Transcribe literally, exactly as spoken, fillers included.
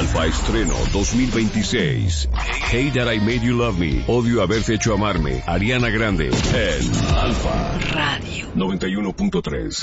Alfa Estreno dos mil veintiséis. Hey That I Made You Love Me. Odio haberte hecho amarme. Ariana Grande en Alfa Radio noventa y uno punto tres.